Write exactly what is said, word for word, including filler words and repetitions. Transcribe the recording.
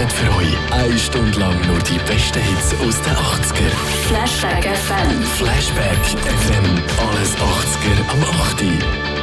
präsentiert für euch eine Stunde lang nur die besten Hits aus den achtziger. Flashback F M. Flashback F